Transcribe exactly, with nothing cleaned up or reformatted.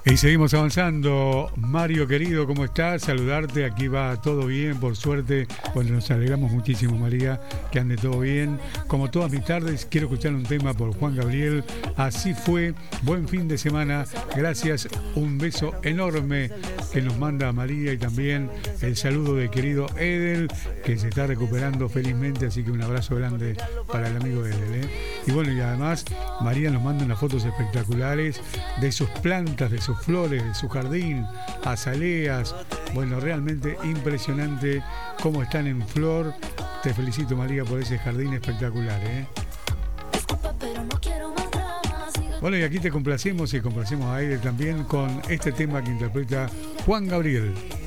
Y seguimos avanzando. Mario querido, ¿cómo estás? Saludarte, aquí va todo bien, por suerte. Bueno, nos alegramos muchísimo, María, que ande todo bien. Como todas mis tardes, quiero escuchar un tema por Juan Gabriel. Así fue, buen fin de semana, gracias, un beso enorme que nos manda María y también el saludo de querido Edel, que se está recuperando felizmente, así que un abrazo grande para el amigo Edel, ¿eh? Y bueno, y además María nos manda unas fotos espectaculares de sus plantas, de sus flores, de su jardín, azaleas. Bueno, realmente impresionante cómo están en flor. Te felicito, María, por ese jardín espectacular, ¿eh? Bueno, y aquí te complacemos y complacemos a Edel también con este tema que interpreta Juan Gabriel.